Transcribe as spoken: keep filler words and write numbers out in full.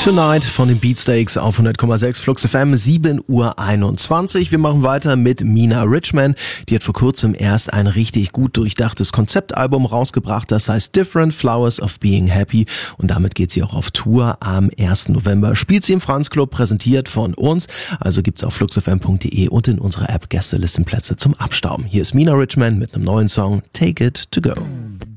Tonight von den Beatsteaks auf hundert Komma sechs Flux F M, sieben Uhr einundzwanzig. Wir machen weiter mit Mina Richman. Die hat vor kurzem erst ein richtig gut durchdachtes Konzeptalbum rausgebracht, das heißt Different Flowers of Being Happy, und damit geht sie auch auf Tour am ersten November. Spielt sie im Franz Club, präsentiert von uns, also gibt's auf fluxfm punkt de und in unserer App Gästelistenplätze zum Abstauben. Hier ist Mina Richman mit einem neuen Song Take It To Go.